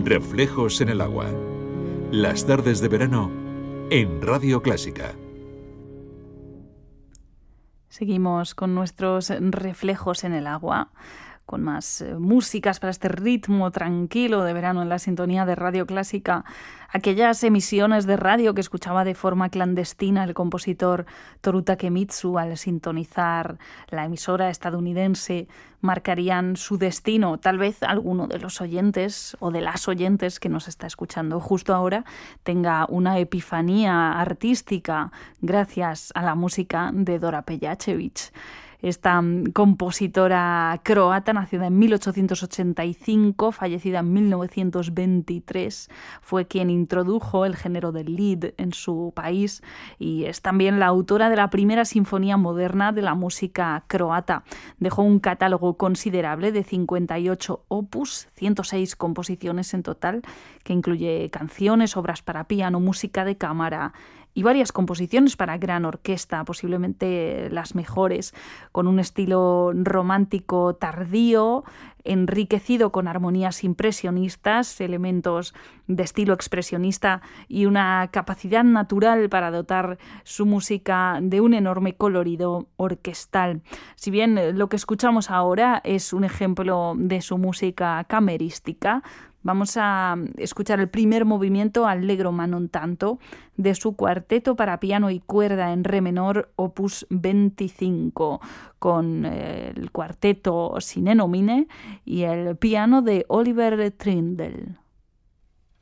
Reflejos en el agua. Las tardes de verano en Radio Clásica. Seguimos con nuestros reflejos en el agua, con más músicas para este ritmo tranquilo de verano en la sintonía de Radio Clásica. Aquellas emisiones de radio que escuchaba de forma clandestina el compositor Toru Takemitsu al sintonizar la emisora estadounidense marcarían su destino. Tal vez alguno de los oyentes o de las oyentes que nos está escuchando justo ahora tenga una epifanía artística gracias a la música de Dora Pejacevic. Esta compositora croata, nacida en 1885, fallecida en 1923, fue quien introdujo el género del lied en su país y es también la autora de la primera sinfonía moderna de la música croata. Dejó un catálogo considerable de 58 opus, 106 composiciones en total, que incluye canciones, obras para piano, música de cámara y varias composiciones para gran orquesta, posiblemente las mejores, con un estilo romántico tardío, enriquecido con armonías impresionistas, elementos de estilo expresionista y una capacidad natural para dotar su música de un enorme colorido orquestal. Si bien lo que escuchamos ahora es un ejemplo de su música camerística, vamos a escuchar el primer movimiento Allegro ma non tanto de su cuarteto para piano y cuerda en re menor, opus 25, con el cuarteto Sine Nomine y el piano de Oliver Trindle.